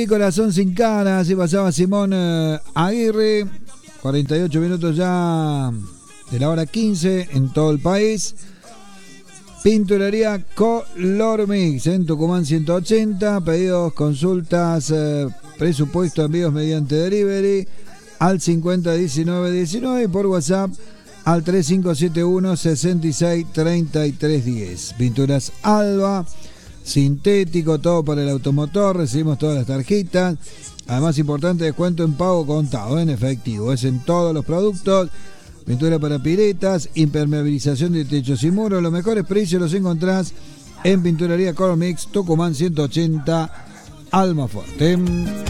Corazón sin cara, así pasaba Simón Aguirre. 48 minutos ya de la hora 15 en todo el país. Pinturería Color Mix en Tucumán 180. Pedidos, consultas, presupuesto, envíos mediante delivery al 501919 y por WhatsApp al 3571 663310. Pinturas Alba, sintético, todo para el automotor. Recibimos todas las tarjetas. Además, importante descuento en pago contado, en efectivo. Es en todos los productos. Pintura para piletas, impermeabilización de techos y muros. Los mejores precios los encontrás en Pinturería Color Mix, Tucumán 180, Almafuerte.